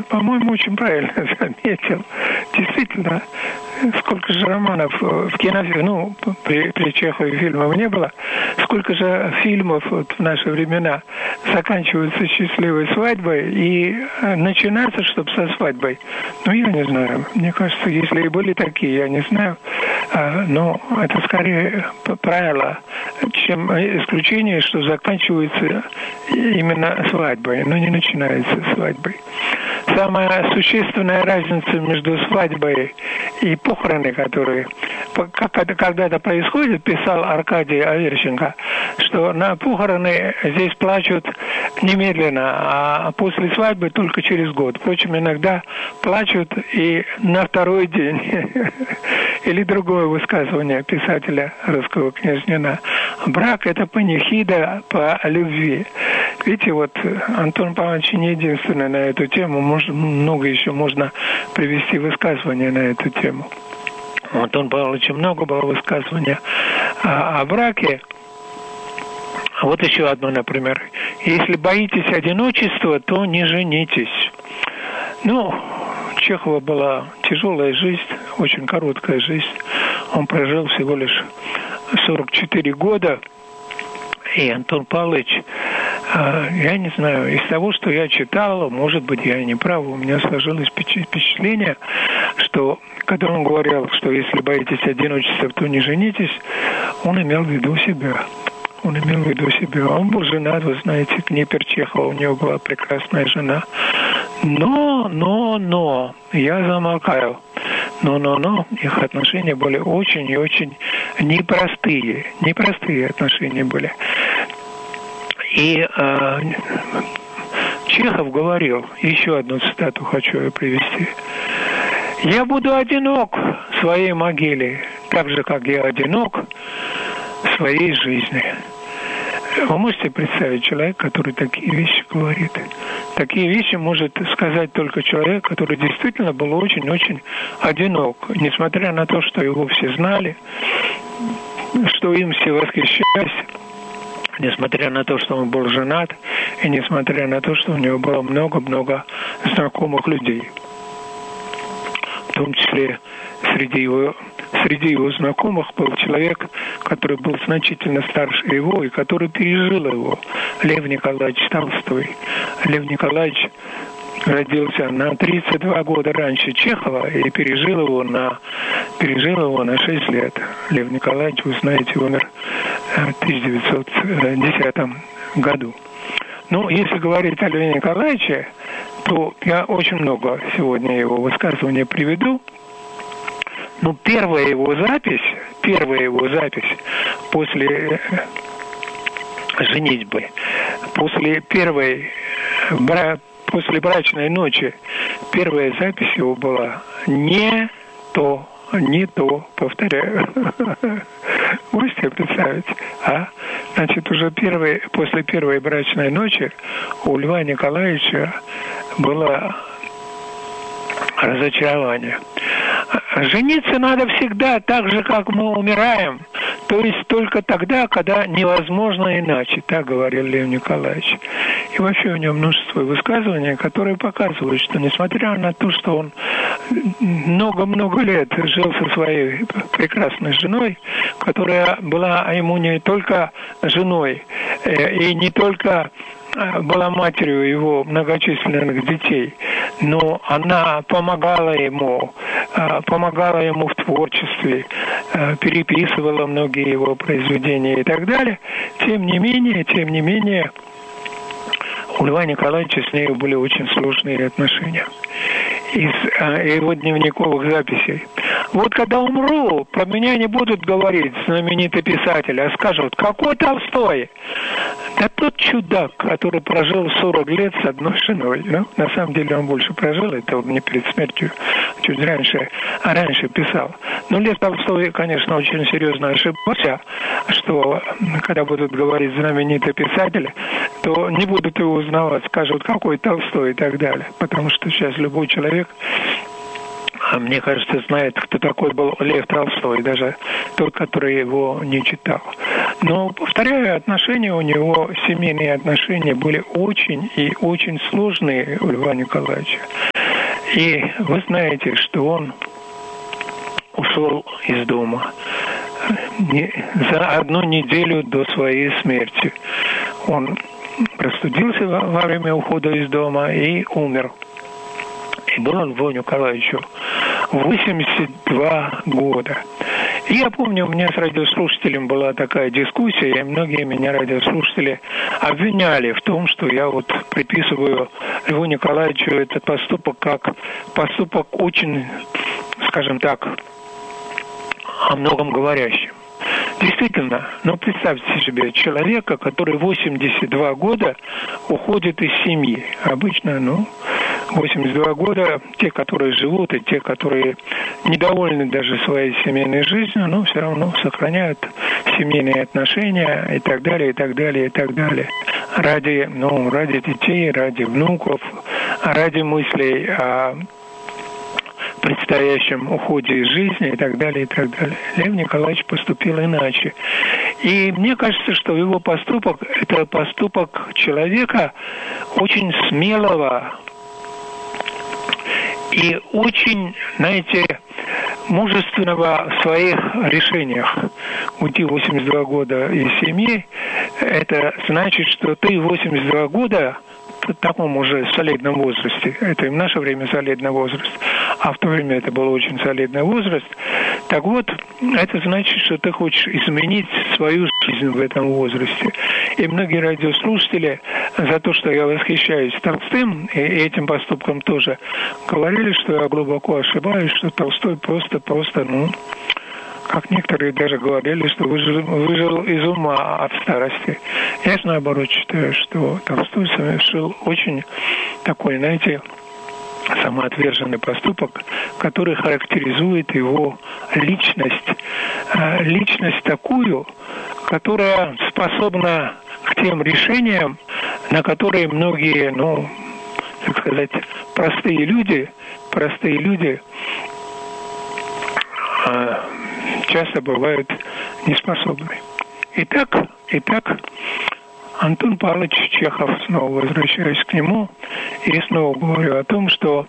по-моему, очень правильно заметил. Действительно, сколько же романов в кинофильме, ну, при Чехове фильмов не было, сколько же фильмов вот в наши времена заканчиваются счастливой свадьбой и начинается, чтобы со свадьбой. Ну, я не знаю. Мне кажется, если и были такие, я не знаю. Но это скорее правило, чем исключение, что заканчивается именно свадьбой, но не начинается свадьбой. Самая существенная разница между свадьбой и похороны, которые когда-то происходит, писал Аркадий Аверченко, что на похороны здесь плачут немедленно, а после свадьбы только через год. Впрочем, иногда плачут и на второй день. Или другое высказывание писателя русского Княжнина. Брак – это панихида по любви. Видите, вот Антон Павлович не единственный на эту тему. Много еще можно привести высказывания на эту тему. У Антона Павловича много было высказываний о браке. Вот еще одно, например. Если боитесь одиночества, то не женитесь. Ну, у Чехова была тяжелая жизнь, очень короткая жизнь. Он прожил всего лишь 44 года. И Антон Павлович, я не знаю, из того, что я читал, может быть, я не прав, у меня сложилось впечатление, что, когда он говорил, что если боитесь одиночества, то не женитесь, он имел в виду себя. Он имел в виду себя. Он был женат, вы знаете, Книпер Чехова, у него была прекрасная жена. Но, я замолкаю. Но, их отношения были очень и очень непростые. Непростые отношения были. И Чехов говорил, еще одну цитату хочу я привести. «Я буду одинок в своей могиле, так же, как я одинок в своей жизни». Вы можете представить человека, который такие вещи говорит? Такие вещи может сказать только человек, который действительно был очень-очень одинок, несмотря на то, что его все знали, что им все восхищались, несмотря на то, что он был женат, и несмотря на то, что у него было много-много знакомых людей. В том числе среди его знакомых был человек, который был значительно старше его и который пережил его. Лев Николаевич Толстой. Лев Николаевич родился на 32 года раньше Чехова и пережил его на 6 лет. Лев Николаевич, вы знаете, умер в 1910 году. Ну, если говорить о Льве Николаевиче, то я очень много сегодня его высказывания приведу. Ну, первая его запись после женитьбы, после брачной ночи, первая запись его была не то, повторяю. Можете представить? Значит, уже после первой брачной ночи у Льва Николаевича было разочарование. Жениться надо всегда так же, как мы умираем, то есть только тогда, когда невозможно иначе, так говорил Лев Николаевич. И вообще у него множество высказываний, которые показывают, что несмотря на то, что он много-много лет жил со своей прекрасной женой, которая была ему не только женой и не только была матерью его многочисленных детей, но она помогала ему в творчестве, переписывала многие его произведения и так далее. Тем не менее, у Льва Николаевича с ней были очень сложные отношения. Из его дневниковых записей. Вот когда умру, про меня не будут говорить знаменитый писатель, а скажут, какой Толстой? Да тот чудак, который прожил 40 лет с одной женой. Ну, на самом деле он больше прожил, это он мне перед смертью чуть раньше писал. Но Лев Толстой, конечно, очень серьезно ошибался, что когда будут говорить знаменитый писатель, то не будут его узнавать, скажут, какой Толстой и так далее. Потому что сейчас любой человек, мне кажется, знает, кто такой был Лев Толстой, даже тот, который его не читал. Но, повторяю, отношения у него, семейные отношения были очень и очень сложные у Льва Николаевича. И вы знаете, что он ушел из дома за одну неделю до своей смерти. Он простудился во время ухода из дома и умер. И был он Льву Николаевичу 82 года. И я помню, у меня с радиослушателем была такая дискуссия, и многие меня радиослушатели обвиняли в том, что я вот приписываю Льву Николаевичу этот поступок как поступок очень, скажем так, о многом говорящим. Действительно, но представьте себе человека, который 82 года уходит из семьи. Обычно, 82 года те, которые живут, и те, которые недовольны даже своей семейной жизнью, но все равно сохраняют семейные отношения и так далее, и так далее, и так далее. Ради детей, ради внуков, ради мыслей о предстоящем уходе из жизни и так далее, и так далее. Лев Николаевич поступил иначе. И мне кажется, что его поступок – это поступок человека очень смелого и очень, знаете, мужественного в своих решениях. Уйти 82 года из семьи – это значит, что ты 82 года в таком уже солидном возрасте, это и в наше время солидный возраст, а в то время это был очень солидный возраст, так вот, это значит, что ты хочешь изменить свою жизнь в этом возрасте. И многие радиослушатели за то, что я восхищаюсь Толстым, и этим поступком тоже, говорили, что я глубоко ошибаюсь, что Толстой просто, как некоторые даже говорили, что выжил из ума от старости. Я же наоборот считаю, что Толстой совершил очень такой, знаете, самоотверженный поступок, который характеризует его личность. Личность такую, которая способна к тем решениям, на которые многие, так сказать, простые люди часто бывают неспособны. Итак, Антон Павлович Чехов, снова возвращаюсь к нему, и снова говорю о том, что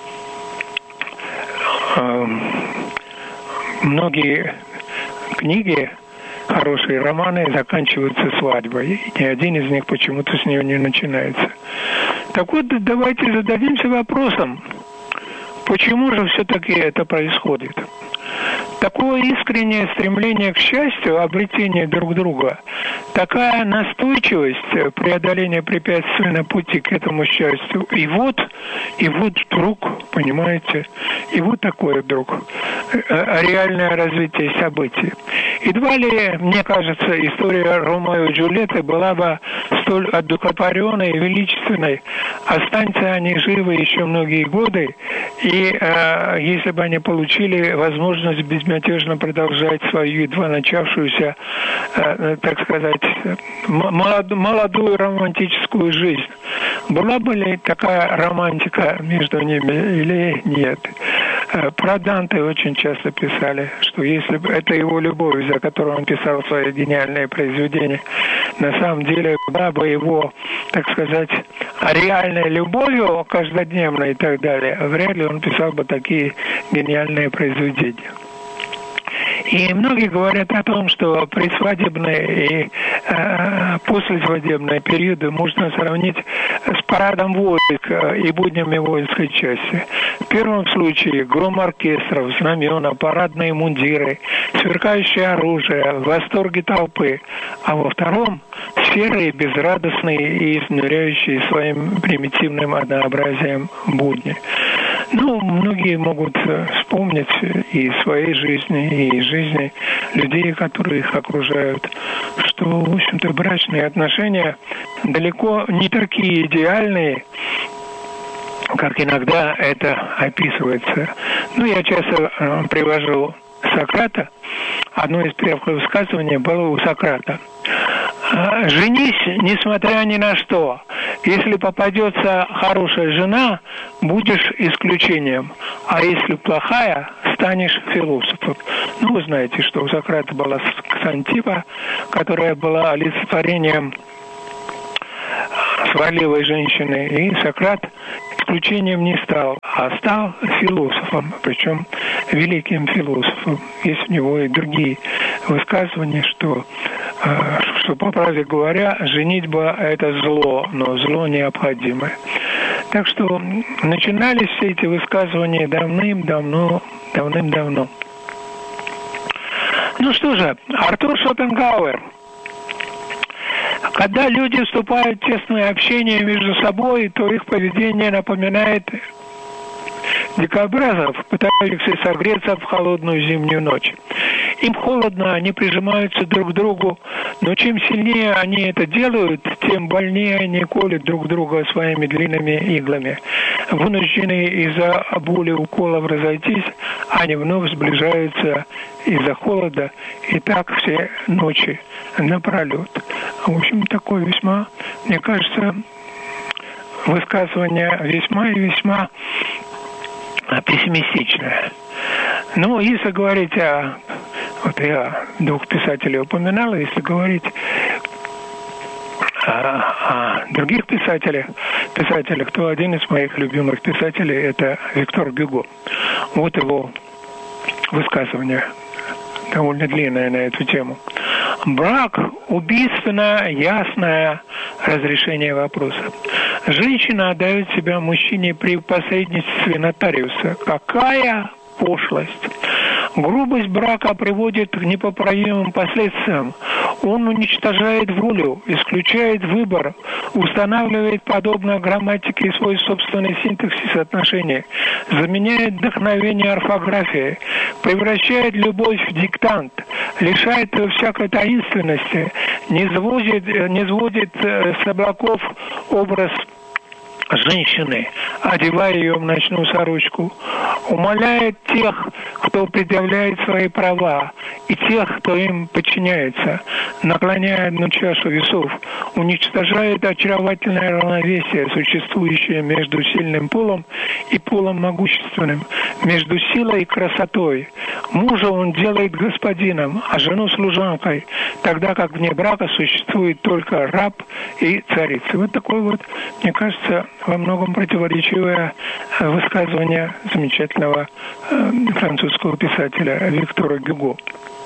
многие книги, хорошие романы заканчиваются свадьбой, и ни один из них почему-то с нее не начинается. Так вот, давайте зададимся вопросом, почему же все-таки это происходит? Такое искреннее стремление к счастью, обретение друг друга, такая настойчивость преодоления препятствий на пути к этому счастью. И вот вдруг, понимаете, и вот такое вдруг реальное развитие событий. Едва ли, мне кажется, история Ромео и Джульетты была бы столь одухотворенной и величественной. Останься они живы еще многие годы, и если бы они получили возможность безмятежно продолжать свою едва начавшуюся, так сказать, молодую романтическую жизнь. Была бы ли такая романтика между ними или нет? Про Данте очень часто писали, что если бы это его любовь, за которую он писал свои гениальные произведения, на самом деле была бы его, так сказать, реальной любовью каждодневной и так далее, вряд ли он писал бы такие гениальные произведения. И многие говорят о том, что предсвадебные и послесвадебные периоды можно сравнить с парадом войск и буднями воинской части. В первом случае гром оркестров, знамена, парадные мундиры, сверкающее оружие, восторги толпы. А во втором серые, безрадостные и изнуряющие своим примитивным однообразием будни. Многие могут вспомнить и своей жизни, и жизни людей, которые их окружают, что, в общем-то, брачные отношения далеко не такие идеальные, как иногда это описывается. Я часто привожу Сократа. Одно из первых высказываний было у Сократа. «Женись, несмотря ни на что. Если попадется хорошая жена, будешь исключением. А если плохая, станешь философом». Вы знаете, что у Сократа была Ксантиппа, которая была олицетворением сварливой женщины. И Сократ исключением не стал, а стал философом, причем великим философом. Есть у него и другие высказывания, что по правде говоря, женитьба – это зло, но зло необходимое. Так что начинались все эти высказывания давным-давно. Ну что же, Артур Шопенгауэр. Когда люди вступают в тесное общение между собой, то их поведение напоминает дикобразов, пытающихся согреться в холодную зимнюю ночь. Им холодно, они прижимаются друг к другу, но чем сильнее они это делают, тем больнее они колют друг друга своими длинными иглами. Вынужденные из-за боли уколов разойтись, они вновь сближаются из-за холода, и так все ночи напролет. В общем, такое весьма, мне кажется, высказывание весьма и весьма пессимистичное. Ну, если говорить о... Вот я двух писателей упоминал, если говорить о других писателях, то один из моих любимых писателей – это Виктор Гюго. Вот его высказывание, довольно длинное на эту тему. Брак – убийственно ясное разрешение вопроса. Женщина отдает себя мужчине при посредничестве нотариуса. Какая пошлость! Грубость брака приводит к непоправимым последствиям. Он уничтожает волю, исключает выбор, устанавливает, подобно грамматике, свой собственный синтаксис отношений, заменяет вдохновение орфографией, превращает любовь в диктант, лишает ее всякой таинственности, не сводит с облаков образ женщины, одевая ее в ночную сорочку, умаляет тех, кто предъявляет свои права, и тех, кто им подчиняется, наклоняя одну чашу весов, уничтожает очаровательное равновесие, существующее между сильным полом и полом могущественным, между силой и красотой. Мужа он делает господином, а жену служанкой, тогда как вне брака существует только раб и царица. Вот такое вот, мне кажется, во многом противоречивое высказывание замечательного французского писателя Виктора Гюго.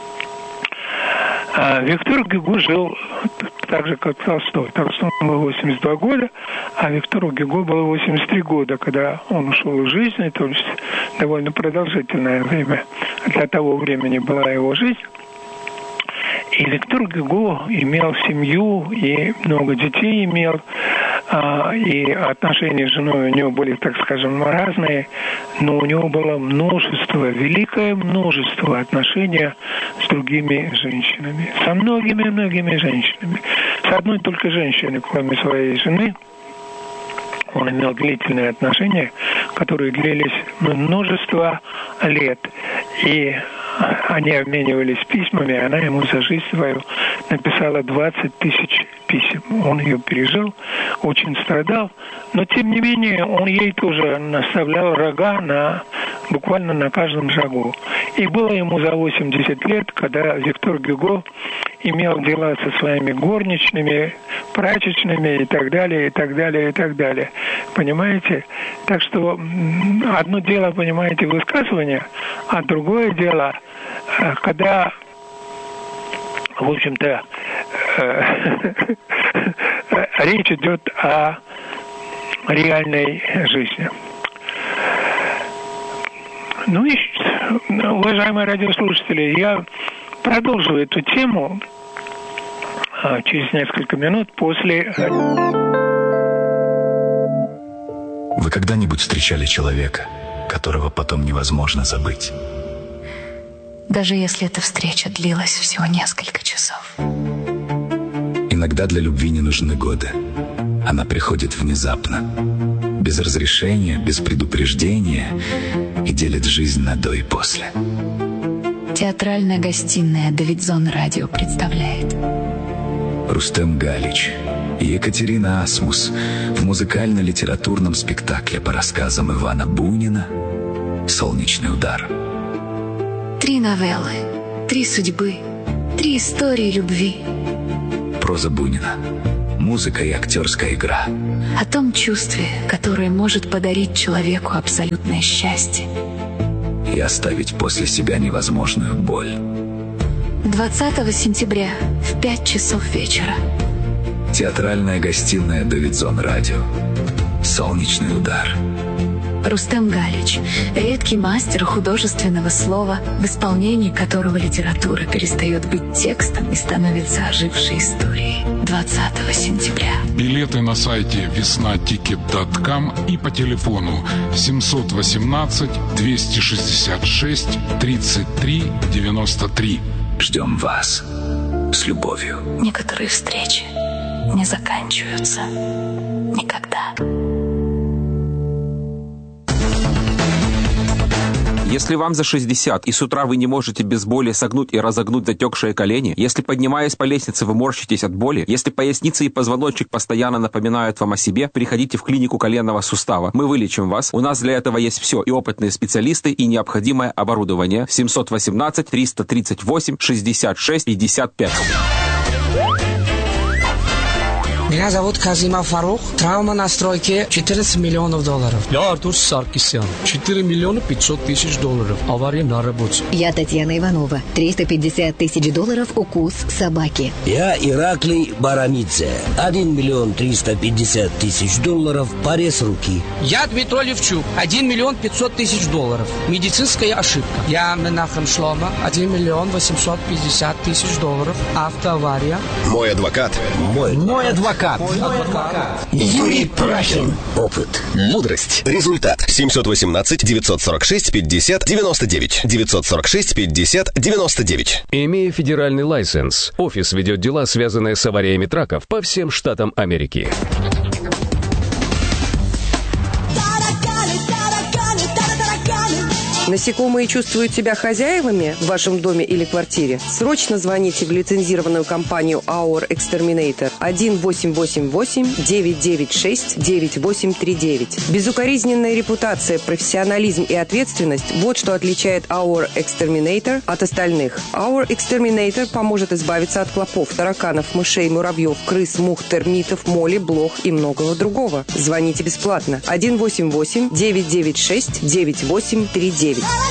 Виктор Гюго жил так же, как Толстой. Толстому было 82 года, а Виктору Гюго было 83 года, когда он ушел из жизни, то есть довольно продолжительное время для того времени была его жизнь. И Виктор Гюго имел семью и много детей имел, и отношения с женой у него были, так скажем, разные, но у него было великое множество отношений с другими женщинами, со многими женщинами. С одной только женщиной, кроме своей жены, он имел длительные отношения, которые длились множество лет. И они обменивались письмами, она ему за жизнь свою написала 20 тысяч писем. Он ее пережил, очень страдал, но тем не менее он ей тоже наставлял рога буквально на каждом шагу. И было ему за 80 лет, когда Виктор Гюго имел дела со своими горничными, прачечными и так далее, и так далее, и так далее. Понимаете? Так что одно дело, понимаете, высказывание, а другое дело, когда, в общем-то, речь идет о реальной жизни. Ну и, уважаемые радиослушатели, я продолжу эту тему через несколько минут после... Вы когда-нибудь встречали человека, которого потом невозможно забыть? Даже если эта встреча длилась всего несколько часов. Иногда для любви не нужны годы. Она приходит внезапно, без разрешения, без предупреждения и делит жизнь на до и после. Театральная гостиная Давидзон Радио представляет Рустем Галич и Екатерина Асмус в музыкально-литературном спектакле по рассказам Ивана Бунина «Солнечный удар». 3 новеллы, 3 судьбы, 3 истории любви. Проза Бунина. музыка и актерская игра. О том чувстве, которое может подарить человеку абсолютное счастье. И оставить после себя невозможную боль. 20 сентября в 5 часов вечера. Театральная гостиная Давидзон Радио. «Солнечный удар». Рустем Галич, редкий мастер художественного слова, в исполнении которого литература перестает быть текстом и становится ожившей историей. 20 сентября. Билеты на сайте веснатикет.ком и по телефону 718-266-33-93. Ждем вас. С любовью. Некоторые встречи не заканчиваются никогда. Если вам за 60 и с утра вы не можете без боли согнуть и разогнуть затекшие колени, если, поднимаясь по лестнице, вы морщитесь от боли, если поясница и позвоночник постоянно напоминают вам о себе, приходите в клинику коленного сустава. Мы вылечим вас. У нас для этого есть все: и опытные специалисты, и необходимое оборудование. 718-338-66-55. Меня зовут Казимов Фарух. Травма на стройке $14 миллионов. Я Артур Саркисян. $4 миллиона 500 тысяч. Авария на работе. Я Татьяна Иванова. $350 тысяч. Укус собаки. Я Ираклий Барамидзе. $1 миллион 350 тысяч. Порез руки. Я Дмитрий Левчук. $1 миллион 500 тысяч. Медицинская ошибка. Я Менахем Шлома. $1 миллион 850 тысяч. Автоавария. Мой адвокат. Мой адвокат. Юрий Прахин. Опыт. Мудрость. Результат. 718-946-50-99. 946-50-99. Имея федеральный лайсенс, офис ведет дела, связанные с авариями траков по всем штатам Америки. Насекомые чувствуют себя хозяевами в вашем доме или квартире? Срочно звоните в лицензированную компанию Our Exterminator 1-888-996-9839. Безукоризненная репутация, профессионализм и ответственность – вот что отличает Our Exterminator от остальных. Our Exterminator поможет избавиться от клопов, тараканов, мышей, муравьев, крыс, мух, термитов, моли, блох и многого другого. Звоните бесплатно 1-888-996-9839.